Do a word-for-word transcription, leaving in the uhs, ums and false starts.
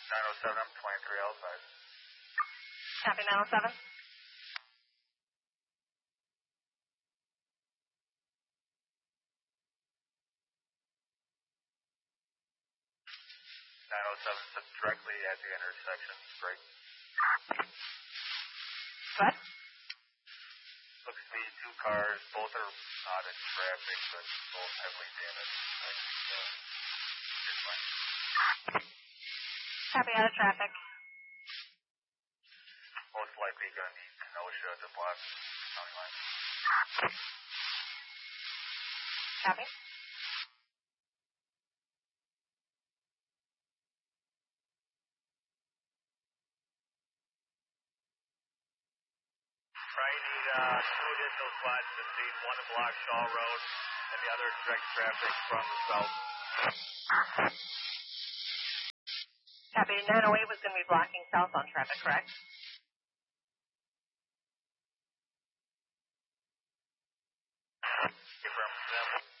nine oh seven, I'm twenty-three outside. Copy nine oh seven. nine oh seven, sits directly at the intersection, straight. What? Looks to be two cars, both are not in traffic, but both heavily damaged. Like, uh, it's fine. Copy out of traffic. Most likely going to need Kenosha to block county line. Copy. Right, need uh, two additional spots to see one to block Shaw Road and the other direct traffic from the south. Copy. nine oh eight was going to be blocking southbound traffic, correct? Confirm.